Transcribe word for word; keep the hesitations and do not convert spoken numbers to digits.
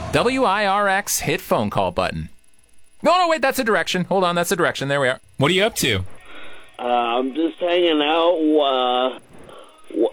W I R X, hit phone call button. No, no, wait, that's a direction. Hold on, that's a direction. There we are. What are you up to? Uh, I'm just hanging out. Uh,